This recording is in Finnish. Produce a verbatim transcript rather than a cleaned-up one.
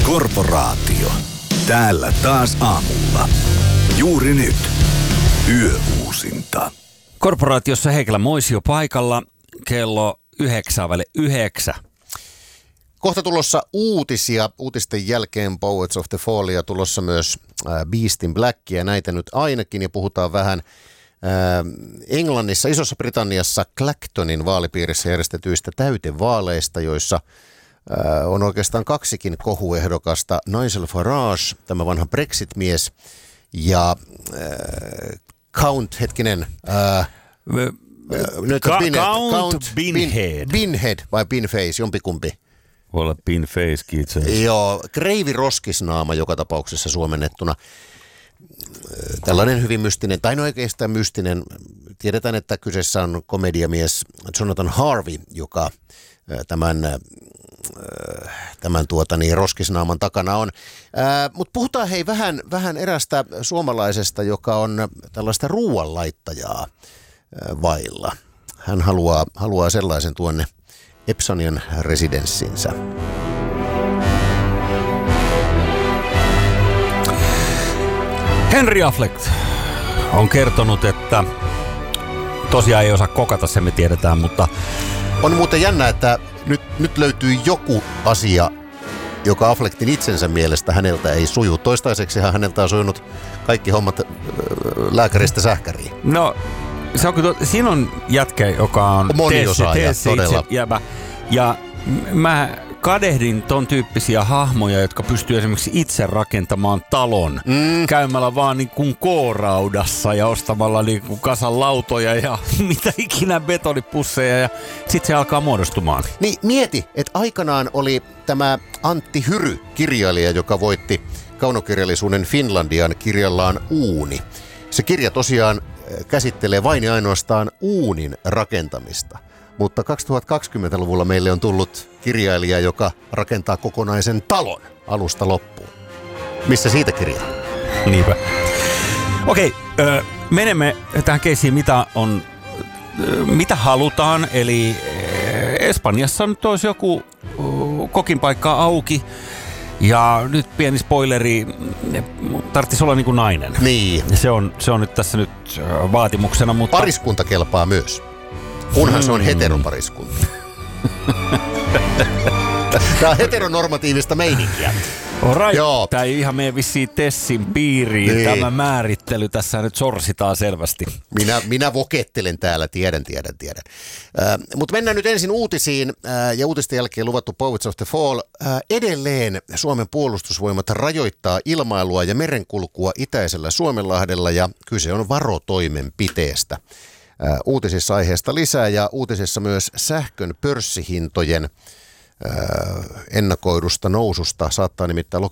Korporaatio. Täällä taas aamulla. Juuri nyt. Yöuusinta. Korporaatiossa Heikelä Moisio paikalla. Kello yhdeksän väli yhdeksän. Kohta tulossa uutisia. Uutisten jälkeen Poets of the Fallia, tulossa myös äh, Beast in Blackia. Näitä nyt ainakin, ja puhutaan vähän äh, Englannissa, Isossa Britanniassa Clactonin vaalipiirissä järjestetyistä täytevaaleista, joissa äh, on oikeastaan kaksikin kohuehdokasta. Nigel Farage, tämä vanha Brexit-mies, ja äh, Count, hetkinen... Äh, Nyt Ka- Binet, Count, Count Binhead. Bin, Binhead vai Binface, jompikumpi. Voi olla Binfacekin itse asiassa. Joo, Kreivi Roskisnaama joka tapauksessa suomennettuna. Tällainen hyvin mystinen, tai no oikeastaan mystinen. Tiedetään, että kyseessä on komediamies Jonathan Harvey, joka tämän, tämän tuota, niin, Roskisnaaman takana on. Mutta puhutaan hei vähän, vähän erästä suomalaisesta, joka on tällaista ruoanlaittajaa vailla. Hän haluaa, haluaa sellaisen tuonne Epsonian residenssinsä. Henry Affleck on kertonut, että tosiaan ei osaa kokata, se me tiedetään, mutta... On muuten jännä, että nyt, nyt löytyy joku asia, joka Affleckin itsensä mielestä häneltä ei suju. Toistaiseksi häneltä on sujunut kaikki hommat lääkäristä sähkäriin. No... Se on, siinä on jätkä, joka on moniosaaja, todella. Jäbä. Ja mä kadehdin ton tyyppisiä hahmoja, jotka pystyy esimerkiksi itse rakentamaan talon. Mm. Käymällä vaan niin kuin kooraudassa ja ostamalla niin kuin kasan lautoja ja mitä ikinä betonipusseja. Ja sit se alkaa muodostumaan. Niin mieti, että aikanaan oli tämä Antti Hyry, kirjailija, joka voitti kaunokirjallisuuden Finlandian kirjallaan Uuni. Se kirja tosiaan käsittelee vain ja ainoastaan uunin rakentamista. Mutta kaksituhattakaksikymmentäluvulla meille on tullut kirjailija, joka rakentaa kokonaisen talon alusta loppuun. Missä siitä kirjaa? Niinpä. Okei, ö, menemme tähän keissiin, mitä on, ö, mitä halutaan. Eli Espanjassa nyt olisi joku kokin paikka auki. Ja nyt pieni spoileri, tarvitsisi olla niin kuin nainen. Niin. Se on, se on nyt tässä nyt vaatimuksena, mutta... Pariskunta kelpaa myös, kunhan hmm. se on heteropariskunta. Tämä on heteronormatiivista meininkiä. Alright. Joo. Tämä ei ihan mene vissiin Tessin piiriin. Niin. Tämä määrittely tässä nyt sorsitaan selvästi. Minä, minä vokettelen täällä, tiedän, tiedän, tiedän. Äh, Mutta mennään nyt ensin uutisiin äh, ja uutisten jälkeen luvattu Poets of the Fall. Äh, edelleen Suomen puolustusvoimat rajoittaa ilmailua ja merenkulkua itäisellä Suomenlahdella ja kyse on varotoimenpiteestä. Äh, uutisissa aiheesta lisää ja uutisissa myös sähkön pörssihintojen ennakoidusta noususta. Saattaa nimittäin